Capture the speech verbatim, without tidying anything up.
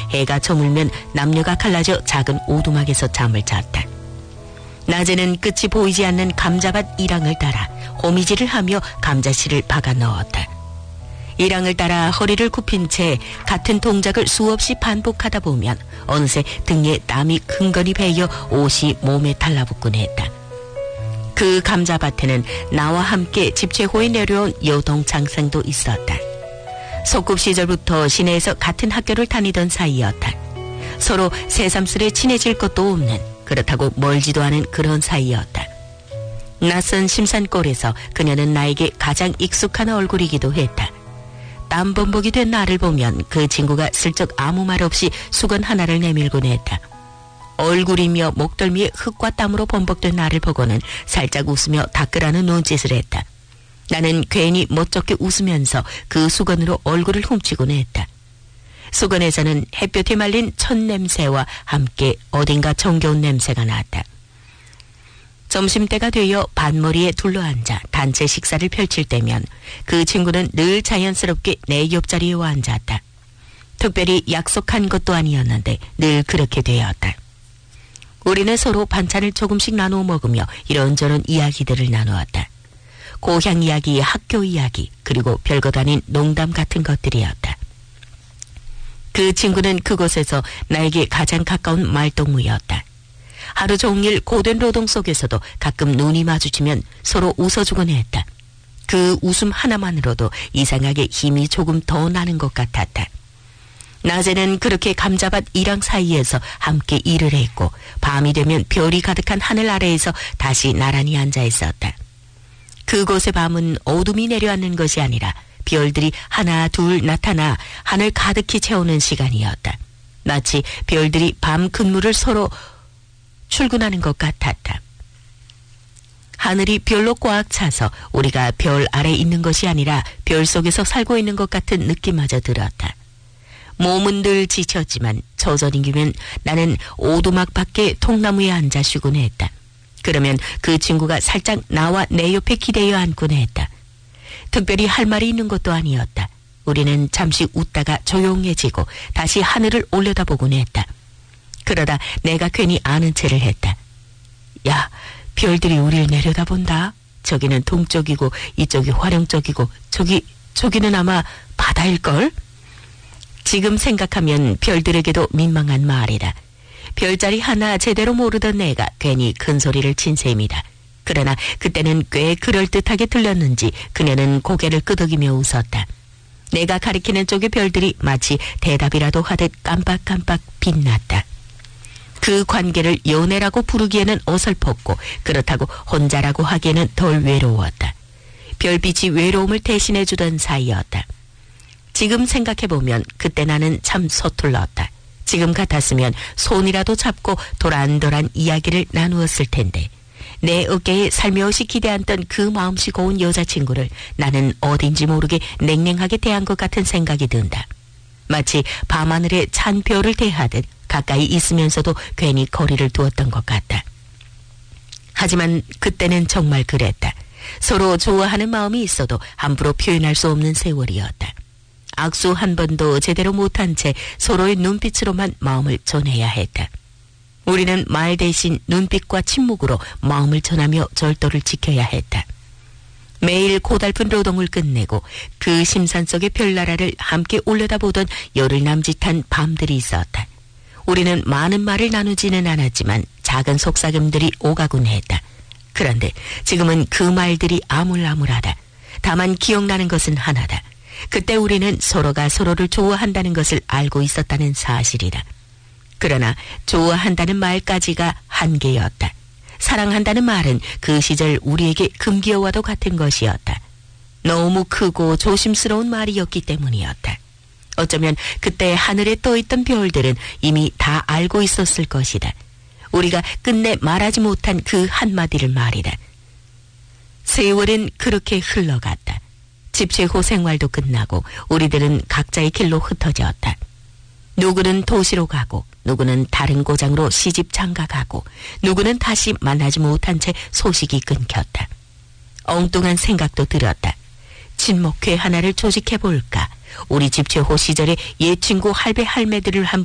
해가 저물면 남녀가 갈라져 작은 오두막에서 잠을 잤다. 낮에는 끝이 보이지 않는 감자밭 일항을 따라 호미질을 하며 감자씨를 박아 넣었다. 일항을 따라 허리를 굽힌 채 같은 동작을 수없이 반복하다 보면 어느새 등에 땀이 흥건히 배어 옷이 몸에 달라붙곤 했다. 그 감자밭에는 나와 함께 집채호에 내려온 여동창생도 있었다. 소꿉 시절부터 시내에서 같은 학교를 다니던 사이였다. 서로 새삼스레 친해질 것도 없는, 그렇다고 멀지도 않은 그런 사이였다. 낯선 심산골에서 그녀는 나에게 가장 익숙한 얼굴이기도 했다. 땀범벅이 된 나를 보면 그 친구가 슬쩍 아무 말 없이 수건 하나를 내밀곤 했다. 얼굴이며 목덜미에 흙과 땀으로 범벅된 나를 보고는 살짝 웃으며 닦으라는 눈짓을 했다. 나는 괜히 멋쩍게 웃으면서 그 수건으로 얼굴을 훔치곤 했다. 수건에서는 햇볕에 말린 첫 냄새와 함께 어딘가 정겨운 냄새가 났다. 점심때가 되어 반머리에 둘러앉아 단체 식사를 펼칠 때면 그 친구는 늘 자연스럽게 내 옆자리에 와 앉았다. 특별히 약속한 것도 아니었는데 늘 그렇게 되었다. 우리는 서로 반찬을 조금씩 나누어 먹으며 이런저런 이야기들을 나누었다. 고향 이야기, 학교 이야기, 그리고 별것 아닌 농담 같은 것들이었다. 그 친구는 그곳에서 나에게 가장 가까운 말동무였다. 하루 종일 고된 노동 속에서도 가끔 눈이 마주치면 서로 웃어주곤 했다. 그 웃음 하나만으로도 이상하게 힘이 조금 더 나는 것 같았다. 낮에는 그렇게 감자밭 일항 사이에서 함께 일을 했고 밤이 되면 별이 가득한 하늘 아래에서 다시 나란히 앉아 있었다. 그곳의 밤은 어둠이 내려앉는 것이 아니라 별들이 하나 둘 나타나 하늘 가득히 채우는 시간이었다. 마치 별들이 밤 근무를 서로 출근하는 것 같았다. 하늘이 별로 꽉 차서 우리가 별 아래 있는 것이 아니라 별 속에서 살고 있는 것 같은 느낌마저 들었다. 몸은 늘 지쳤지만 저저녁이면 나는 오두막 밖에 통나무에 앉아 쉬곤 했다. 그러면 그 친구가 살짝 나와 내 옆에 기대어 앉곤 했다. 특별히 할 말이 있는 것도 아니었다. 우리는 잠시 웃다가 조용해지고 다시 하늘을 올려다보곤 했다. 그러다 내가 괜히 아는 체를 했다. 야, 별들이 우리를 내려다본다. 저기는 동쪽이고 이쪽이 화령 쪽이고 저기, 저기는 아마 바다일걸? 지금 생각하면 별들에게도 민망한 말이다. 별자리 하나 제대로 모르던 내가 괜히 큰 소리를 친 셈이다. 그러나 그때는 꽤 그럴듯하게 들렸는지 그녀는 고개를 끄덕이며 웃었다. 내가 가리키는 쪽의 별들이 마치 대답이라도 하듯 깜빡깜빡 빛났다. 그 관계를 연애라고 부르기에는 어설펐고 그렇다고 혼자라고 하기에는 덜 외로웠다. 별빛이 외로움을 대신해주던 사이였다. 지금 생각해보면 그때 나는 참 서툴렀다. 지금 같았으면 손이라도 잡고 도란도란 이야기를 나누었을 텐데 내 어깨에 살며시 기대앉던 그 마음씨 고운 여자친구를 나는 어딘지 모르게 냉랭하게 대한 것 같은 생각이 든다. 마치 밤하늘에 찬 별을 대하듯 가까이 있으면서도 괜히 거리를 두었던 것 같다. 하지만 그때는 정말 그랬다. 서로 좋아하는 마음이 있어도 함부로 표현할 수 없는 세월이었다. 악수 한 번도 제대로 못한 채 서로의 눈빛으로만 마음을 전해야 했다. 우리는 말 대신 눈빛과 침묵으로 마음을 전하며 절도를 지켜야 했다. 매일 고달픈 노동을 끝내고 그 심산 속의 별나라를 함께 올려다보던 열흘 남짓한 밤들이 있었다. 우리는 많은 말을 나누지는 않았지만 작은 속삭임들이 오가곤 했다. 그런데 지금은 그 말들이 아물아물하다. 다만 기억나는 것은 하나다. 그때 우리는 서로가 서로를 좋아한다는 것을 알고 있었다는 사실이다. 그러나 좋아한다는 말까지가 한계였다. 사랑한다는 말은 그 시절 우리에게 금기어와도 같은 것이었다. 너무 크고 조심스러운 말이었기 때문이었다. 어쩌면 그때 하늘에 떠있던 별들은 이미 다 알고 있었을 것이다. 우리가 끝내 말하지 못한 그 한마디를 말이다. 세월은 그렇게 흘러갔다. 집채호 생활도 끝나고 우리들은 각자의 길로 흩어졌다. 누구는 도시로 가고 누구는 다른 고장으로 시집 장가가고 누구는 다시 만나지 못한 채 소식이 끊겼다. 엉뚱한 생각도 들었다. 친목회 하나를 조직해볼까? 우리 집채호 시절의 옛 친구 할배 할매들을 한